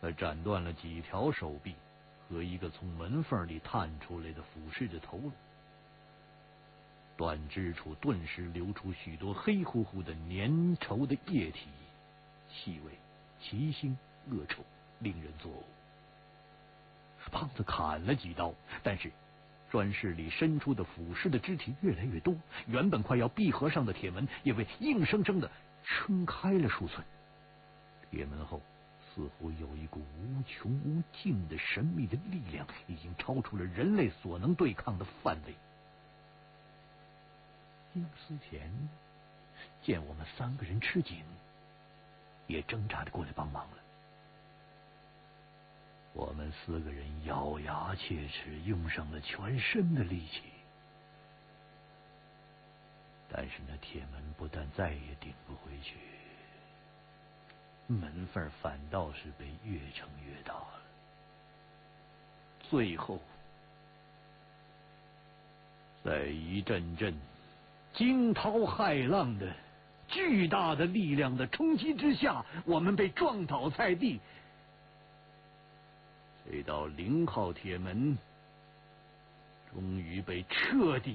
他斩断了几条手臂和一个从门缝里探出来的俯视的头颅，断肢处顿时流出许多黑乎乎的粘稠的液体，气味奇腥恶臭，令人作呕。胖子砍了几刀，但是砖室里伸出的腐蚀的肢体越来越多，原本快要闭合上的铁门也被硬生生的撑开了数寸。铁门后似乎有一股无穷无尽的神秘的力量，已经超出了人类所能对抗的范围。应思前见我们三个人吃紧，也挣扎着过来帮忙了。我们四个人咬牙切齿，用上了全身的力气，但是那铁门不但再也顶不回去，门缝反倒是被越撑越大了。最后，在一阵阵惊涛骇浪的巨大的力量的冲击之下，我们被撞倒在地。这道0号铁门终于被彻底